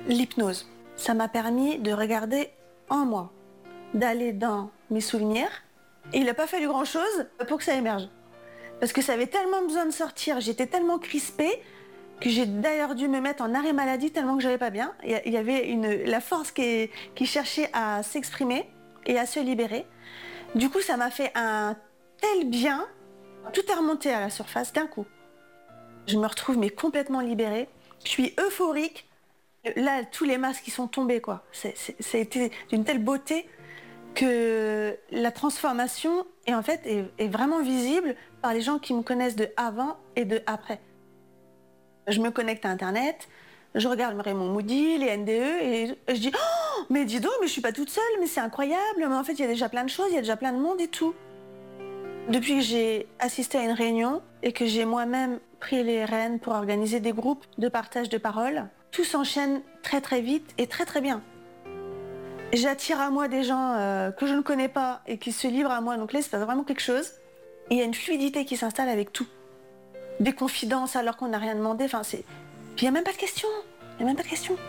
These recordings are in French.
L'hypnose, ça m'a permis de regarder en moi, d'aller dans mes souvenirs, et il n'a pas fallu grand-chose pour que ça émerge. Parce que ça avait tellement besoin de sortir, j'étais tellement crispée, que j'ai d'ailleurs dû me mettre en arrêt maladie tellement que j'allais pas bien. Il y avait la force qui cherchait à s'exprimer et à se libérer. Du coup, ça m'a fait un tel bien, tout est remonté à la surface d'un coup. Je me retrouve mais complètement libérée, je suis euphorique. Là, tous les masques qui sont tombés, quoi. Ça a été d'une telle beauté que la transformation est vraiment visible par les gens qui me connaissent de avant et de après. Je me connecte à Internet, je regarde Raymond Moody, les NDE, et je dis « Oh, mais dis donc, mais je suis pas toute seule, mais c'est incroyable, mais en fait, il y a déjà plein de choses, il y a déjà plein de monde et tout. » Depuis que j'ai assisté à une réunion et que j'ai moi-même pris les rênes pour organiser des groupes de partage de paroles, tout s'enchaîne très très vite et très très bien. J'attire à moi des gens que je ne connais pas et qui se livrent à moi, donc là il se passe vraiment quelque chose. Et il y a une fluidité qui s'installe avec tout. Des confidences alors qu'on n'a rien demandé, puis il n'y a même pas de questions, il n'y a même pas de questions.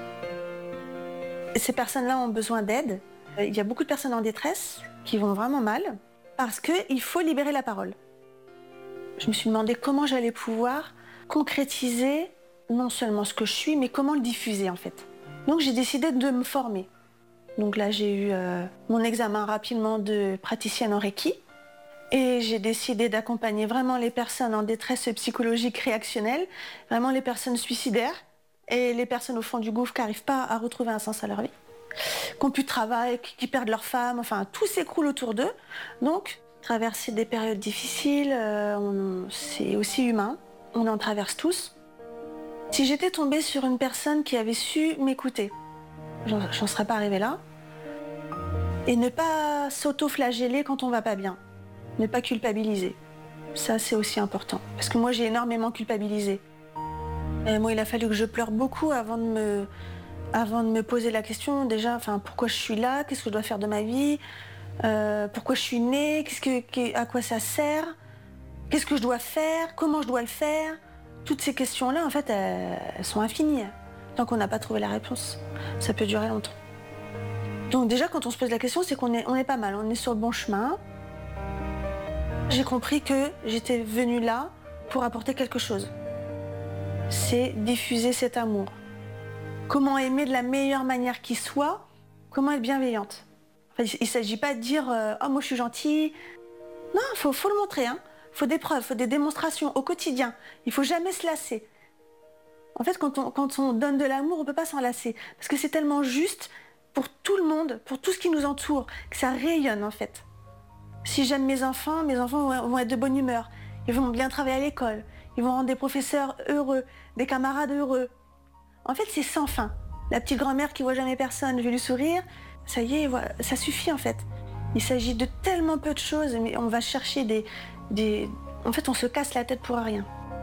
Et ces personnes-là ont besoin d'aide. Il y a beaucoup de personnes en détresse qui vont vraiment mal parce qu'il faut libérer la parole. Je me suis demandé comment j'allais pouvoir concrétiser non seulement ce que je suis, mais comment le diffuser en fait. Donc j'ai décidé de me former. Donc là j'ai eu mon examen rapidement de praticienne en Reiki et j'ai décidé d'accompagner vraiment les personnes en détresse psychologique réactionnelle, vraiment les personnes suicidaires et les personnes au fond du gouffre qui n'arrivent pas à retrouver un sens à leur vie, qui n'ont plus de travail, qui perdent leur femme, enfin tout s'écroule autour d'eux. Donc traverser des périodes difficiles, c'est aussi humain, on en traverse tous. Si j'étais tombée sur une personne qui avait su m'écouter, j'en serais pas arrivée là. Et ne pas s'auto-flageller quand on va pas bien. Ne pas culpabiliser. Ça, c'est aussi important. Parce que moi, j'ai énormément culpabilisé. Et moi, il a fallu que je pleure beaucoup avant de me poser la question, déjà, pourquoi je suis là, qu'est-ce que je dois faire de ma vie, pourquoi je suis née, à quoi ça sert, qu'est-ce que je dois faire, comment je dois le faire. Toutes ces questions-là, en fait, elles sont infinies. Tant qu'on n'a pas trouvé la réponse, ça peut durer longtemps. Donc déjà, quand on se pose la question, c'est qu'on est pas mal, on est sur le bon chemin. J'ai compris que j'étais venue là pour apporter quelque chose. C'est diffuser cet amour. Comment aimer de la meilleure manière qui soit, comment être bienveillante. Enfin, il ne s'agit pas de dire « Oh, moi je suis gentille ». Non, faut le montrer. Faut des preuves, faut des démonstrations au quotidien. Il ne faut jamais se lasser. En fait, quand on donne de l'amour, on ne peut pas s'en lasser. Parce que c'est tellement juste pour tout le monde, pour tout ce qui nous entoure, que ça rayonne en fait. Si j'aime mes enfants vont être de bonne humeur. Ils vont bien travailler à l'école. Ils vont rendre des professeurs heureux, des camarades heureux. En fait, c'est sans fin. La petite grand-mère qui voit jamais personne, je vais lui sourire. Ça y est, voilà, ça suffit en fait. Il s'agit de tellement peu de choses, mais on va chercher En fait, on se casse la tête pour rien.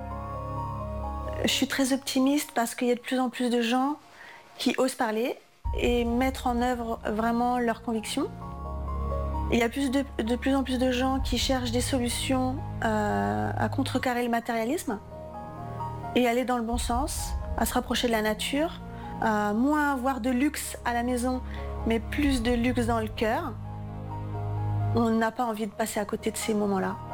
Je suis très optimiste parce qu'il y a de plus en plus de gens qui osent parler et mettre en œuvre vraiment leurs convictions. Il y a de plus en plus de gens qui cherchent des solutions à contrecarrer le matérialisme et aller dans le bon sens, à se rapprocher de la nature, à moins avoir de luxe à la maison, mais plus de luxe dans le cœur. On n'a pas envie de passer à côté de ces moments-là.